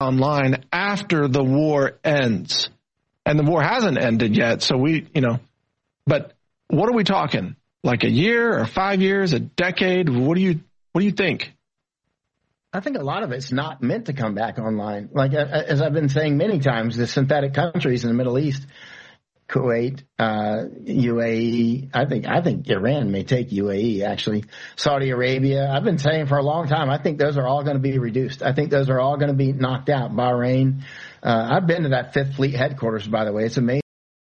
online after the war ends. And the war hasn't ended yet, so but what are we talking? Like a year or 5 years, a decade? What do you think? I think a lot of it's not meant to come back online. Like, as I've been saying many times, the synthetic countries in the Middle East, Kuwait, UAE, I think Iran may take UAE, actually. Saudi Arabia. I've been saying for a long time, I think those are all going to be reduced. I think those are all going to be knocked out. Bahrain. I've been to that Fifth Fleet headquarters, by the way. It's amazing.